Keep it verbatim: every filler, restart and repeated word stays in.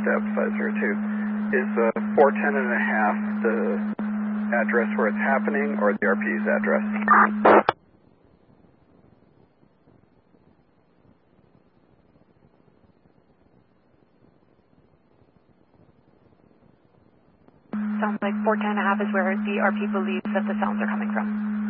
Intercept five zero two. Is uh, four ten and a half the address where it's happening, or the R P's address? Sounds like four ten and a half is where the R P believes that the sounds are coming from.